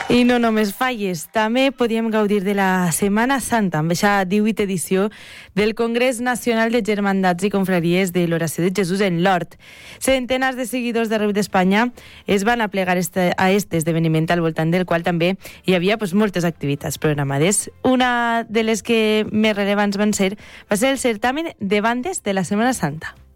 I no només falles, també podíem gaudir de la Setmana Santa amb aquesta 18ª edició del Congrés Nacional de Germandats i Confraries de l'Oració de Jesús en l'Hort. Centenars de seguidors d'arreu d'Espanya es van aplegar a este esdeveniment, al voltant del qual també hi havia moltes activitats programades. Una de les que més rellevants va ser el certamen de bandes de la Setmana Santa.